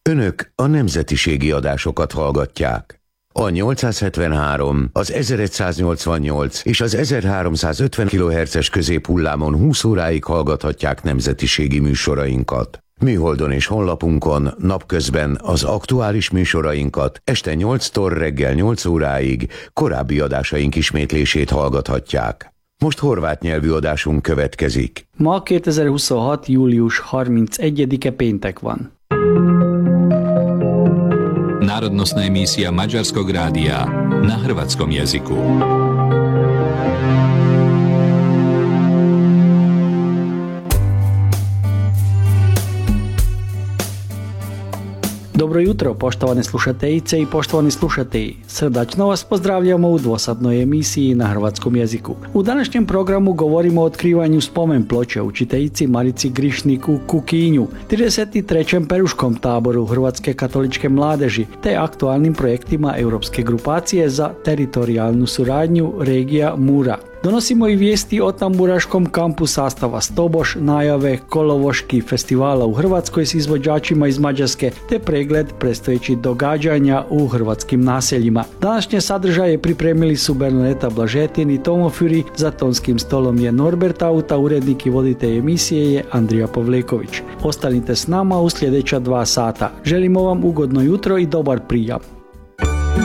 Önök a nemzetiségi adásokat hallgatják. A 873, az 1188 és az 1350 kHz középhullámon 20 óráig hallgathatják nemzetiségi műsorainkat. Műholdon és honlapunkon napközben az aktuális műsorainkat, este 8-tól reggel 8 óráig korábbi adásaink ismétlését hallgathatják. Most horvát nyelvű adásunk következik. Ma 2026. július 31. péntek van. Národnostná emisija Mađarskog radija na hrvatskom jeziku. Dobro jutro, poštovane slušateljice i poštovani slušatelji. Srdačno vas pozdravljamo u dvosadnoj emisiji na hrvatskom jeziku. U današnjem programu govorimo o otkrivanju spomen ploče učiteljici Marici Grišnik u Kukinju, 33. peruškom taboru Hrvatske katoličke mladeži, te aktualnim projektima Europske grupacije za teritorijalnu suradnju regija Mura. Donosimo i vijesti o tamburaškom kampu sastava Stoboš, najave Kolovoški festivala u Hrvatskoj s izvođačima iz Mađarske, te pregled predstojećih događanja u hrvatskim naseljima. Današnje sadržaje pripremili su Bernadeta Blažetin i Tomo Furi, za tonskim stolom je Norbert Auta, urednik i voditelj emisije je Andrija Pavleković. Ostanite s nama u sljedeća 2 sata. Želimo vam ugodno jutro i dobar prijam.